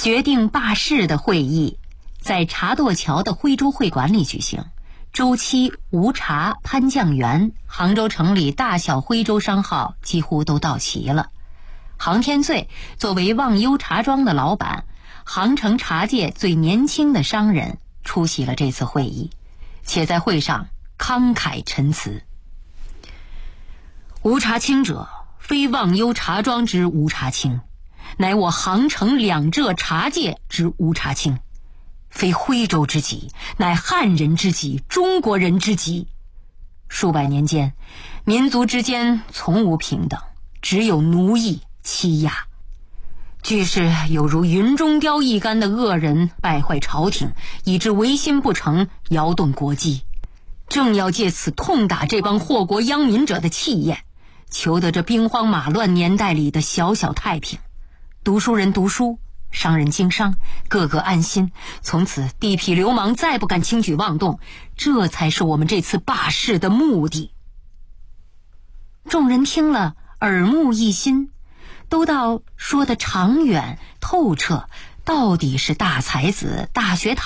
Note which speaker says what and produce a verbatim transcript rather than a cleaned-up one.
Speaker 1: 决定罢市的会议在茶垛桥的徽州会馆里举行。周期、吴茶、潘酱园，杭州城里大小徽州商号几乎都到齐了。杭天醉作为忘忧茶庄的老板，杭城茶界最年轻的商人，出席了这次会议，且在会上慷慨陈词。吴茶清者，非忘忧茶庄之吴茶清，乃我杭城两浙茶界之吴茶清，非徽州之疾，乃汉人之疾，中国人之疾。数百年间，民族之间从无平等，只有奴役欺压。俱是有如云中雕一般的恶人败坏朝廷，以致维新不成，摇动国基。正要借此痛打这帮祸国殃民者的气焰，求得这兵荒马乱年代里的小小太平。读书人读书，商人经商，个个安心，从此地痞流氓再不敢轻举妄动，这才是我们这次罢市的目的。众人听了耳目一新，都道说得长远透彻，到底是大才子大学堂